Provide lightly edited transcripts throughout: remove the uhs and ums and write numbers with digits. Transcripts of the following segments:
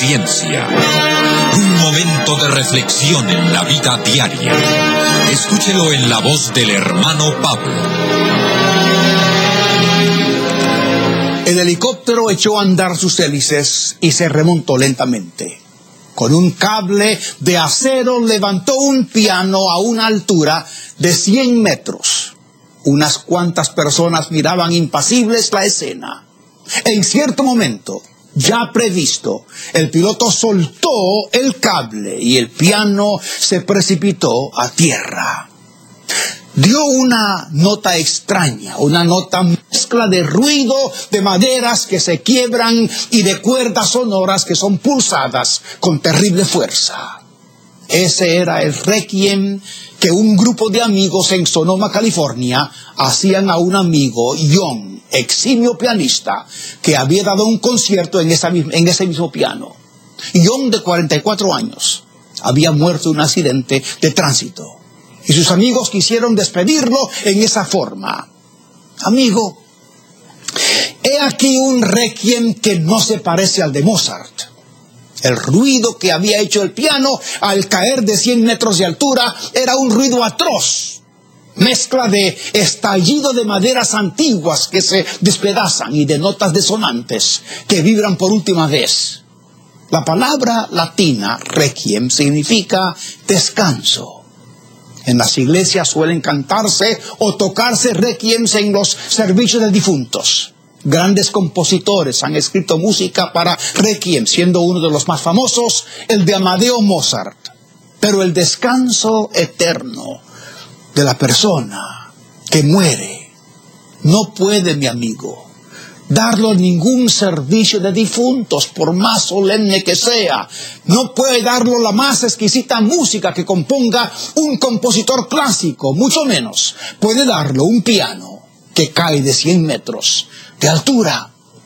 Ciencia. Un momento de reflexión en la vida diaria. Escúchelo en la voz del hermano Pablo. El helicóptero echó a andar sus hélices y se remontó lentamente. Con un cable de acero levantó un piano a una altura de 100 metros. Unas cuantas personas miraban impasibles la escena. En cierto momento, ya previsto, el piloto soltó el cable y el piano se precipitó a tierra. Dio una nota extraña, una nota mezcla de ruido de maderas que se quiebran y de cuerdas sonoras que son pulsadas con terrible fuerza. Ese era el requiem que un grupo de amigos en Sonoma, California, hacían a un amigo, John, eximio pianista, que había dado un concierto en ese mismo piano. John, de 44 años, había muerto en un accidente de tránsito. Y sus amigos quisieron despedirlo en esa forma. Amigo, he aquí un requiem que no se parece al de Mozart. El ruido que había hecho el piano al caer de 100 metros de altura era un ruido atroz. Mezcla de estallido de maderas antiguas que se despedazan y de notas desonantes que vibran por última vez. La palabra latina, requiem, significa descanso. En las iglesias suelen cantarse o tocarse requiems en los servicios de difuntos. Grandes compositores han escrito música para requiem, siendo uno de los más famosos el de Amadeo Mozart. Pero el descanso eterno de la persona que muere no puede, mi amigo, darlo ningún servicio de difuntos, por más solemne que sea. No puede darlo la más exquisita música que componga un compositor clásico, mucho menos puede darlo un piano que cae de 100 metros de altura.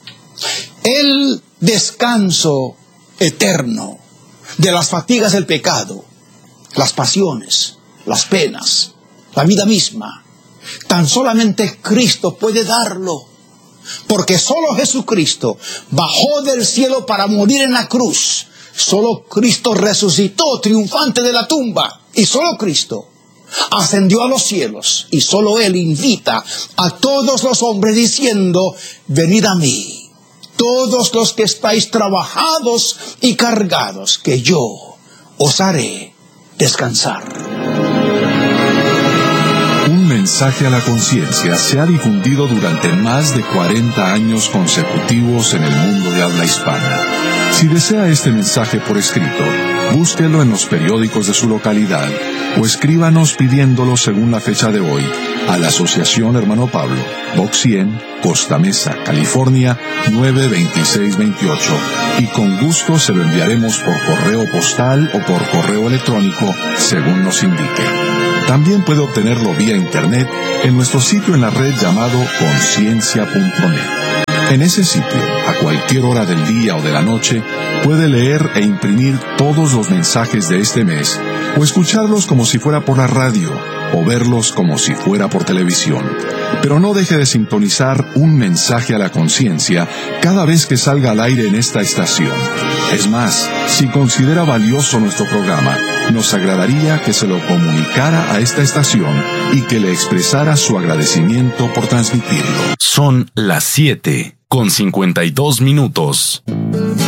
El descanso eterno de las fatigas del pecado, las pasiones, las penas, la vida misma, tan solamente Cristo puede darlo. Porque solo Jesucristo bajó del cielo para morir en la cruz. Solo Cristo resucitó triunfante de la tumba. Y solo Cristo ascendió a los cielos. Y solo Él invita a todos los hombres diciendo: venid a mí, todos los que estáis trabajados y cargados, que yo os haré descansar. Un mensaje a la conciencia se ha difundido durante más de 40 años consecutivos en el mundo de habla hispana. Si desea este mensaje por escrito, búsquelo en los periódicos de su localidad o escríbanos pidiéndolo según la fecha de hoy a la Asociación Hermano Pablo, Box 100, Costa Mesa, California, 92628, y con gusto se lo enviaremos por correo postal o por correo electrónico según nos indique. También puede obtenerlo vía internet en nuestro sitio en la red llamado conciencia.net. En ese sitio, a cualquier hora del día o de la noche, puede leer e imprimir todos los mensajes de este mes, o escucharlos como si fuera por la radio, o verlos como si fuera por televisión. Pero no deje de sintonizar un mensaje a la conciencia cada vez que salga al aire en esta estación. Es más, si considera valioso nuestro programa, nos agradaría que se lo comunicara a esta estación y que le expresara su agradecimiento por transmitirlo. Son las 7:52.